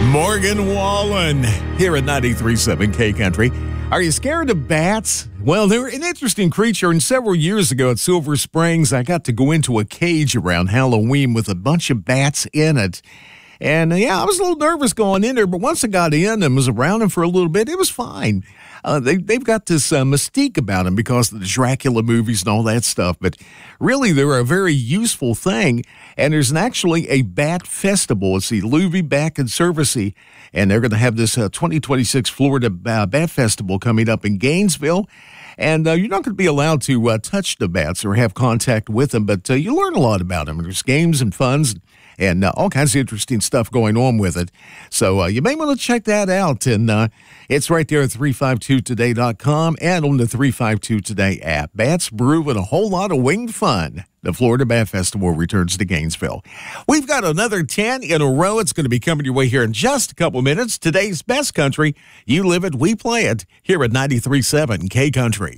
Morgan Wallen here at 93.7 K Country. Are you scared of bats? Well, they're an interesting creature, and several years ago at Silver Springs, I got to go into a cage around Halloween with a bunch of bats in it. And, I was a little nervous going in there, but once I got in and was around them for a little bit, it was fine. They've got this mystique about them because of the Dracula movies and all that stuff, but really they're a very useful thing, and there's actually a bat festival. It's the Louisville Bat Conservancy, and they're going to have this 2026 Florida Bat Festival coming up in Gainesville. And you're not going to be allowed to touch the bats or have contact with them, but you learn a lot about them. There's games and funs and all kinds of interesting stuff going on with it. So you may want to check that out. And it's right there at 352today.com and on the 352 Today app. Bats Brew and a whole lot of winged fun. The Florida Bat Festival returns to Gainesville. We've got another 10 in a row. It's going to be coming your way here in just a couple minutes. Today's best country. You live it, we play it here at 93.7 K Country.